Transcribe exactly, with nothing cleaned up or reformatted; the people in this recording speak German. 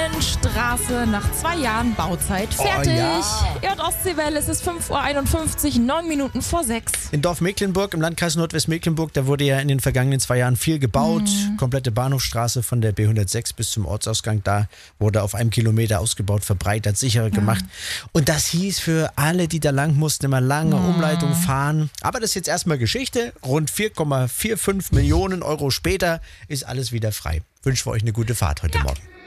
Bahnstraße nach zwei Jahren Bauzeit fertig. Oh, ja. Ihr hört Ostseewelle, es ist fünf Uhr einundfünfzig, neun Minuten vor sechs. In Dorf Mecklenburg im Landkreis Nordwestmecklenburg, da wurde ja in den vergangenen zwei Jahren viel gebaut. Mhm. Komplette Bahnhofstraße von der B hundertsechs bis zum Ortsausgang, da wurde auf einem Kilometer ausgebaut, verbreitert, sicherer ja. gemacht. Und das hieß für alle, die da lang mussten, immer lange mhm. Umleitung fahren. Aber das ist jetzt erstmal Geschichte. Rund vier Komma fünfundvierzig Millionen Euro später ist alles wieder frei. Wünschen wir euch eine gute Fahrt heute ja. Morgen.